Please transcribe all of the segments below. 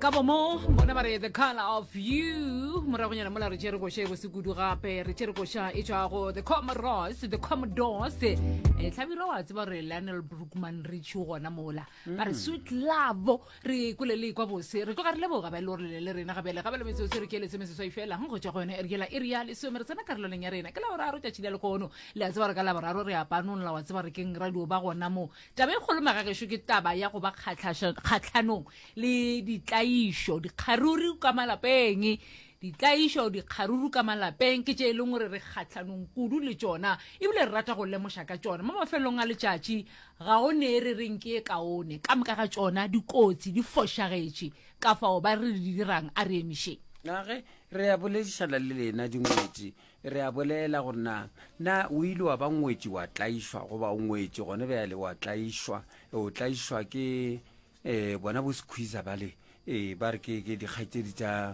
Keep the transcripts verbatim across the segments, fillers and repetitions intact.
ka bomo bona ba re the color of you moragonyana mola re tšere koša e go sekudu gape re tšere koša e tšwa go the Commodores the Commodores e tlhabile wa tseba re Lionel Brookman re tšho gona mola ba re sweet love re kole le kwa bose re tloga re leboga ba ile re le rena gabe le gabe le metso se re ke le semese so ifela go tšwa gone e re la area le so mere tsena karolong ya rena ke la ora ro tšatši le kono le a tseba re ka la boraro re apanola la wa tseba re keng radio ba gona mo tabe kgolo magagesho ke taba ya go ba kgatlhanong le ditlaišo dikgaruru ka malapeng ditlaišo dikgaruru ka malapeng ke tše e leng gore re kgatlhanong kudu le tšona ebile re rata go lemoša ka tšona mo mafelong a letšatši ga o ne re reng ke e kaone ka moka ga tšona dikotsi di fošagetše ka fao ba re di dirang a re emišeng nage re a boledišana le lena dingwetši re a bolela gore na na o ile wa ba ngwetši wa tlaišwa goba o ngwetši gone bjale wa tlaišwa o tlaišwa ke um bona bo sekhwiza bale um ba re ke dikgaitsedi tša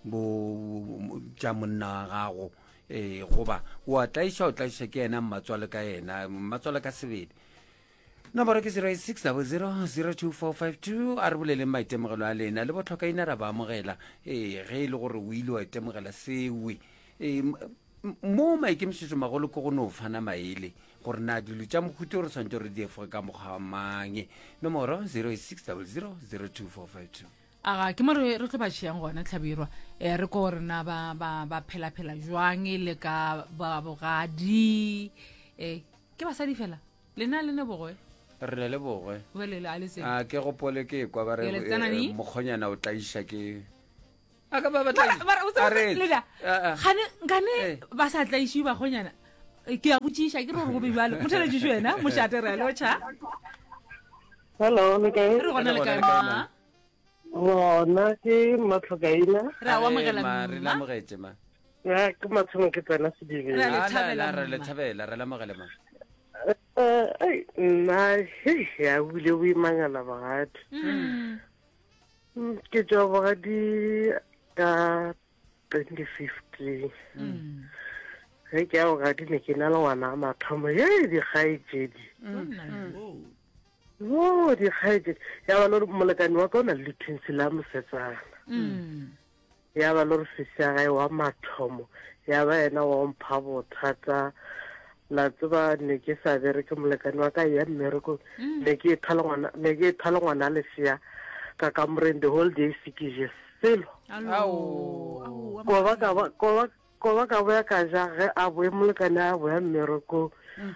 monna wa gago um goba wa tlaišwa o tlaišwa ke yena mmatswale ka yena mmatswale ka sebedi nomoro ke zero eight six zero zero zero two four five two a re boleleng maitemogelo a lena le botlhokaina ra ba amogela um ge e le gore o ile wa itemogela sewe um mo maikemišetšo magolo ke go no fana maele gore na dilo tša mohuti gore swantse re diefoge ka mokgamange nomoro zero eight six zero zero zero two four five two aga ke mo re tlo ba tšeang gona tlhabirwa um re ko gore na ba phela-phela jwang le ka bogadi um ke basadi fela lena le ne bogoe re na le bogwe a ke gopole ke kwa ba re mokgonyana o tlaiša ke nkane ba sa tlaiši bakgonyana ke a botšiša ke re gore go bebale motheletšišo wena mošate re a lotšha hello le kae re gona le kae ma bona ke Matlhokaina re a amogela re lamogetse ma ya ke mathomo ke tsena sedibeng Re a le a thabela, re le mma. thabela re lamogele ma eh nna hei ya bule o imangala bagadi ke tšwa bogadi ka twenty fifteen ge ke ya bogadi ne ke na le ngwana a mathomo ye dikgaetšedi o dikgaetšedi ya ba le molekane wa ka o na le lethuntsi la mosetsana ya ba le gore sese ya gae wa mathomo ya ba yena wa mpha bothata la tseba ne ke sa bereke molekane wa ka ya mmereko ne ke thala ngwana ne ke thala ngwana lesea ka kamoreng the whole day sikije selo koba ka ba koba koba ka boya ka ja ge a boe molekane a boya mmereko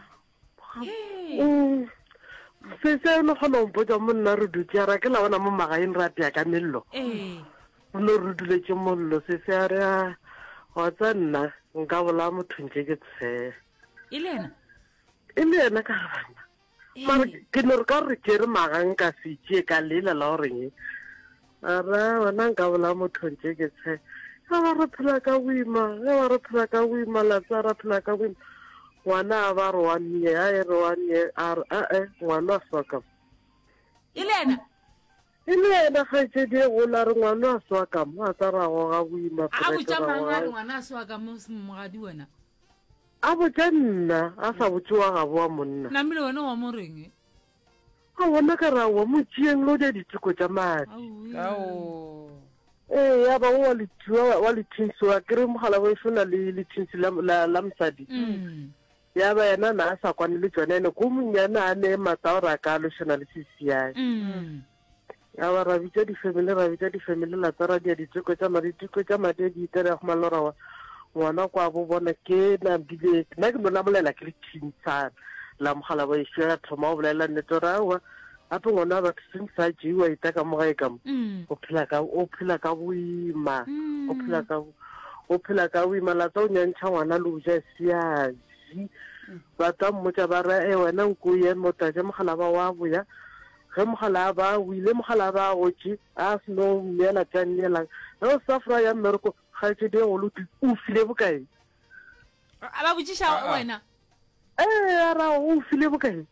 se se no gona o mpotsa monna re dutse ra ke la bona mo magaeng ra tia ka mello o no re duletse mollo se se a re a go tsa nna nka bola motho ntse ke tshe e le ena e le ena ka bana mara ke no re ka re kere magang ka se tšee ka lela la goreng ara wena nka bola motho ntse ke tshe ga ba re phela ka boima ge ba re phela ka boima la tsa ra phela ka boima ngwana a ba re one year a e re one year a re a-e ngwana a swaka e le ena e le ena kgaetšedi e gola re ngwana a swaka mo a tsa ra goga boima a botša mang a re ngwana a sewa ka mogadi wena a botša nna a sa botse wa gabo wa monna namile wena wa moreng a bona ka ra wa mo tšeeng lo ja diteko tša madi ao ee ya ba wa lethiwa wa lethinsiwa ke re mogala bo e na le lethinsi la mosadi ya ba yena na a sa kwane le tsone ene ko monnyana a ne matsa gore a ka lošana le sesiane ya ba ra bitša difamily ra bitša difamily la tsara dia diteko tša madi diteko tša madi di itere go malora wa ngwana kwa bo bona ke na bile nna ke no la bolela ke le tshintshana la mogala ba ishe ya thoma o bolela nnete ra wa ape ngwana ba tseng sa jiwa ita ka mo gae ka mo o phela ka o phela ka boima o phela ka o phela ka boima la tsa o nyantšha ngwana le o ja siaji ba tsa mmotsa ba ra e wena nko ye mota ja mogala ba wa boya ge mogala ba o ile mogala ba go tši a seno mmela tša nnelang ge o safra ya mmereko ga tse di go loti o file bokae a ba botšiša wena eh ara o file bokae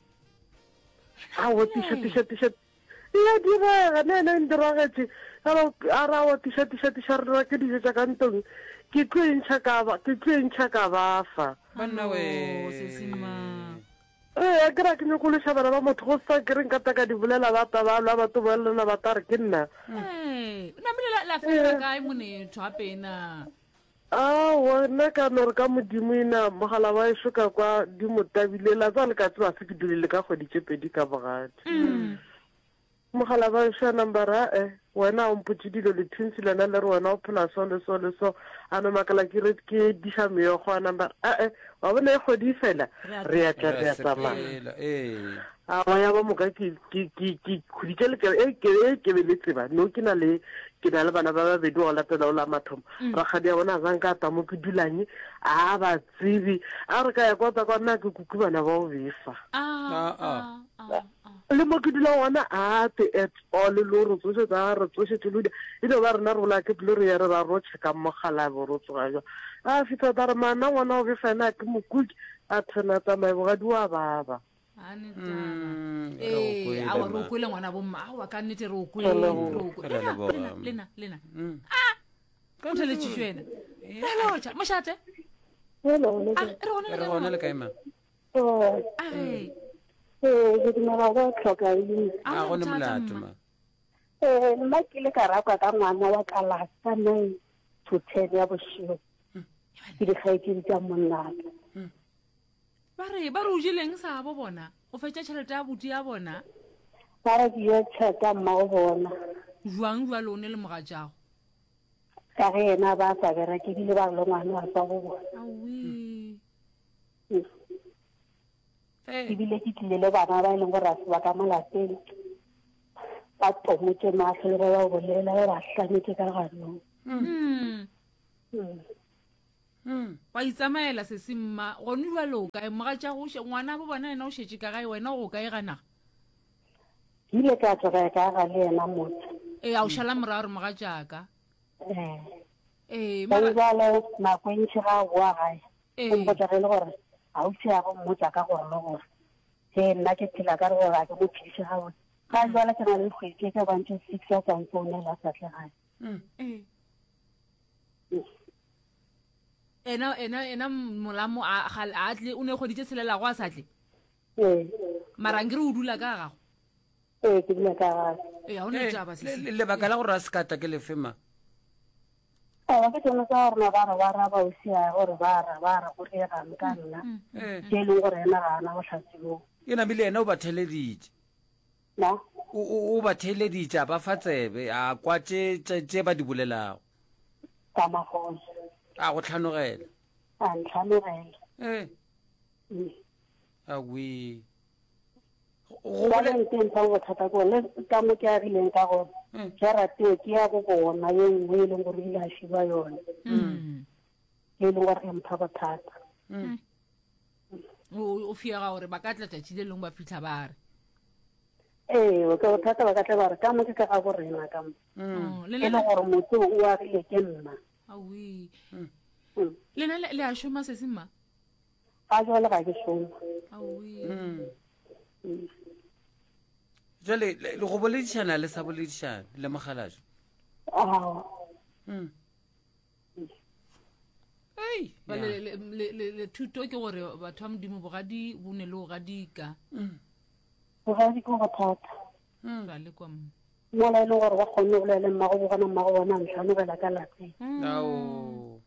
a o t-shirt t-shirt t-shirt ya direga ne ne ndiragetse ara o t-shirt t-shirt t-shirt ra ke di tša ka ntong ke tlo ntšha ka ba ke tlo ntšha ka ba fa banna we sesima ee ke ra ke nyako le shabana ba motho go sa ke reng ka taka di bolela ba ta ba lwa ba to bolela ba ta re ke nna eh na mele la fela kae monetho apena a wona ka no re ka modimo ina mogala wa e shoka kwa di motabile la tsale ka tswa se ke dulile ka go di tshepedi ka bogadi mogala ba sha number a eh wena o mputse dilo le tshintsi lena le re wena o phela so le so le so a no makala ke re ke di sha me go number a eh wa bona go di fela re ya tla re ya tsamaya eh a wa ya ba moka ke ke ke ke khuditse le ke e ke e ke be le tseba no ke na le ke na le bana ba ba be di go latela o la mathomo ra ga dia bona zang ka ta mo ke dulanye a ba tsibi a re ka ya kwa ta kwa nna ke kukubana ba o befa ah ah ah le mo ke dula ona a te at all le lo tsoše tsa re tsoše tlude e do ba rena rola ke tlo re ya re ba ro tsheka mogala bo ro tsoga jo a fitsa ta re mana ngwana o be fana ke mokuki a thana ta mai bogadi wa baba ane taba eh a wa ro kwele ngwana bo mma wa ka nnete ro kwele ro kwele lena lena ah ka ntele tshwena hello cha moshate hello ah re gona le kae ma oh eh eh ke dimela ba tlhoka eng a gone molato ma eh nna ke le ka rakwa ka ngwana wa kala ka nine to ten ya boshio ke di khaiti tsa monna ba re ba re o jileng sa bo bona o fetša tšhelete ya buti ya bona ba re ke yo tšheta mma o bona jwang jwa lone le moga jago ka ge yena ba sa bera ke dile ba lo ngwana wa sa go bona awi ke bile ke tlile le bana ba e leng gore a se ba ka malapeng ba tomotse matlho le ba ba bolela ba ba hlametse ka ganong wa itsamaela se simma gone jwalo ka moga tša go ngwana bo bona ena o šetse ka gae wena go ka e ganaga ile ka tsoga ka ga le yena motho ee a o šala morago re moga jaaka ee ba jalo nako e ntši ga boa gae ee mpotsa ge le gore ga o tšeago mmotsa ka gore le gore he nna ke phela ka re gore a ke mo phediše gabone ka jala ke na le kgwedi ke bantse six ya tsang founela sa tle gae ena ena ena molamo a a tle o ne kgoditse tshelela go a sa tle ee mara nkere o dula ka gago ee ke dula ka gae ee ga o ne taba se lebaka la gore a sekata ke lefema awa ke tsone tsa gorena ba re ba ra ba o sia gore ba ra ba ra go regang ka nna ke e leng gore ena ga ana botlhatsibong e namile ena o ba theleditše na o ba theleditše a ba fa tsebe a kwa tše ba di bolelago ka magone a go tlhanogela a ntlhanogela ee awi ka lenteng tsa bothata ko le ka mo ke agileng ka gore jarateo ke ya go bona ye nngwe e leng gore ile a šiba yone e leng gore e mpha bothata o fiega gore ba ka tla tšatši le leng ba fitlha ba re ee o ka bothata ba ka tla ba re ka mo ke ka ga borena ka mo e leng gore motho o agile ke nna awi lena le a šoma se semma ga jale ga ke šoma awi jale le go boledišana le sa boledišana le mogalajo awa ei ba le le le le thuto ke gore batho ba modimo bogadi bo ne le go gadika bogadi ke bothata ba le kwa mo mola e leng gore ba kgonne go lele mmago bo bona mmago bona ntlhanogela ka lapeng ao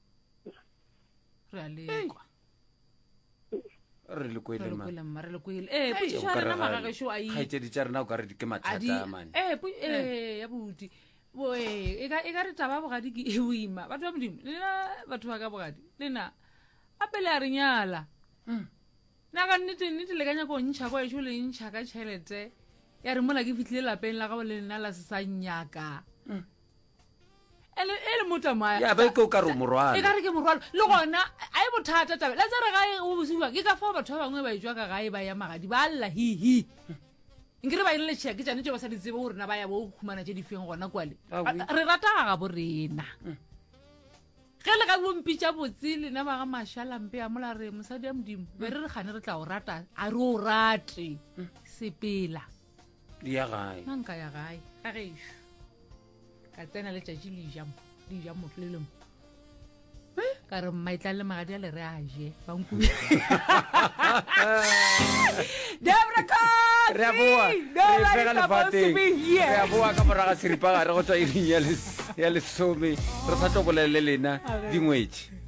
re a lekwa re le kwele ma kwele mma re le kwele eh potšišo ya rena magagešo a kgaitsedi tša rena o ka re di ke mathata mane eh eh ya bodi bo eh e ka e ka re taba bogadi ke e boima batho ba modimo lena batho ba ka bogadi lena a pele a re nyala na ka nnete nnete le ka nyako ntšha kwa ešo le ntšha ka tšhelete ya re mola ke fitlhile lapeng la gabo le lena la se sa nnyaka ele ele motamaya ya ba ke o ka re morwalo e ka re ke morwalo le gona a e bothata tabe la tsare gae o bosiwa ke ka fa batho ba bangwe ba ijwa ka gae ba ya magadi ba alla hi hi nkere ba ile le tšheke tšane tše ba sa di tsebe gore na ba ya bo khumana tše di feng gona kwale re rata ga bo rena ge le ka bompitša botse lena ba ga mashalampe ya mola re mosadi ya modimo be re re gane re tla o rata a re o rate sepela ya gae nanka ya gae ga gešo ka tsena letšatši le jamo le jamo le lemo ka re maitla le magadi a le re a je ba nkube Debra Cox re a boa re fega lefateng re a boa ka moraga seripa gare go tswa iring ya lesome re sa tlobolele lena dingwetši